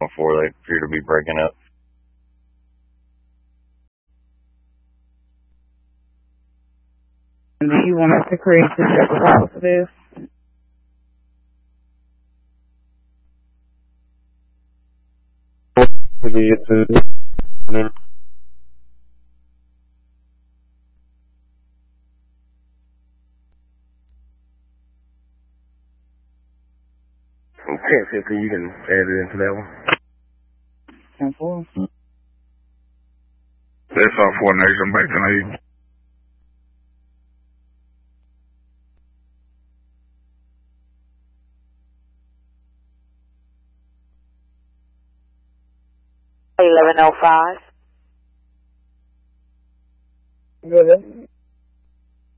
before they appear to be breaking up. Do you want us to create the check box for this? We can get to Okay, 50, you can add it into that one. 10-4. That's all 4 Nation back tonight. $11.05. Good.